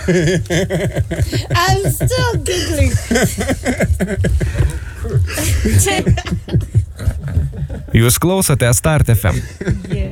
I'm still giggling. Jūs klausote Start FM. Yeah.